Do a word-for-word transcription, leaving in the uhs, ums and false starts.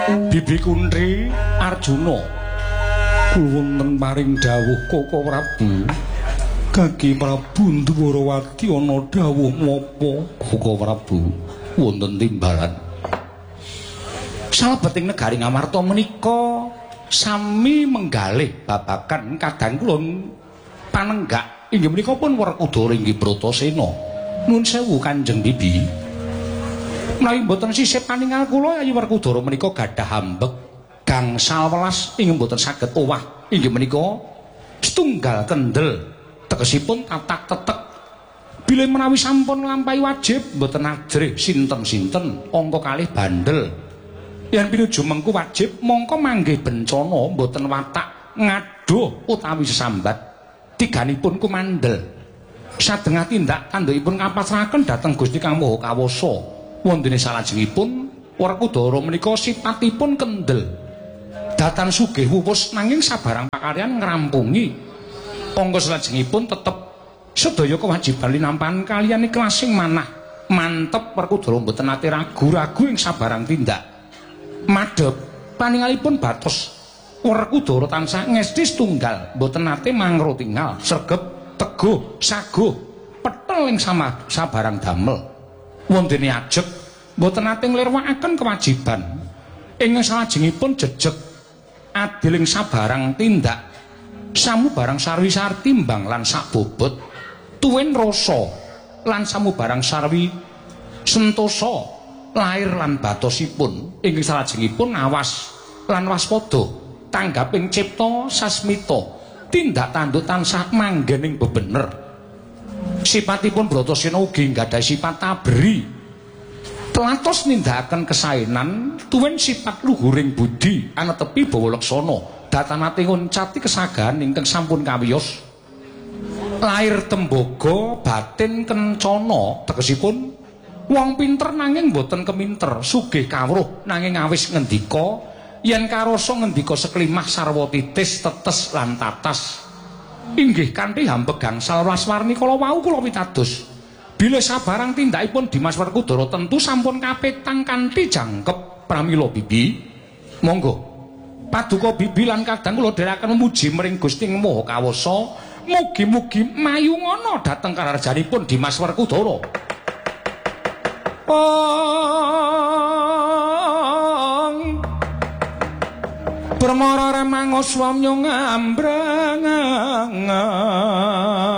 Bibi Kuntri Arjuna kula wonten paring dawuh Koko Prabu Kaki Prabu Ndwarawati ana dawuh menapa Koko Prabu wonten timbalan salebeting negari Ngamarta menika sami menggalih babagan kadang kula panenggak inggih menika pun Werkudara inggih Bratasena nuwun sewu Kanjeng Bibi menawi mboten sisih paningal kula Yayi Werkudara menika gadah hambek gangsal welas inggih mboten saged owah inggih menika setunggal kendel tegesipun tatak tetek bilih menawi sampun nglampahi wajib mboten ajrih sinten-sinten angka kalih bandel yen pinuju mengku wajib mongko manggih bencana mboten watak ngadoh utawi sesambat tiganipun kumandel sadengah tindak kandhakipun kapasrahaken dhateng Gusti Kang Maha Kawasa wondene salajengipun Werkudara menika sipatipun kendel datan sugih wuwus nanging sabarang pakaryan ngrampungi angka salajengipun tetep sedaya kewajiban linampan kaliyan iklasing manah mantep Werkudara mboten nate ragu-ragu ing sabarang tindak madhep paningalipun batos Werkudara tansah ngesti setunggal mboten nate mangro tinggal sregep teguh saguh petel ing sama sabarang damel wondene ajeg mboten nate nglirwakaken kewajiban ing salajengipun jejeg adiling sabarang tindak samu barang sarwi sarti mbang lan sak bobot tuwin rasa lan samu barang sarwi sentosa lair lan batosipun inggih salajengipun awas lan waspada tanggaping cipta sasmita tindak tanduk tansah manggening bebener sipatipun Bratasena ugi nggadhahi sifat tabri telatos nindakaken kesaenan tuwin sifat luhuring budi anetepi bawa leksana datanate ngoncati kesagahan ingkang sampun kawiyos lair tembaga batin kencana tegesipun wong pinter nanging boten keminter sugih kawruh nanging awis ngendika yen karasa ngendika seklimah sarwa titis tetes lan tatas inggih kanthi hambeg gangsal waswarni kala wau kula pitados bilih sabarang tindakipun Dimas Werkudara tentu sampun kapetang kanthi jangkep pramila Bibi monggo paduka Bibi lan kadang kula dherekaken memuji mring Gusti Maha Kawasa mugi-mugi mayungana dhateng kararjanipun Dimas Werkudara Ong Permara remang swamya ngambrang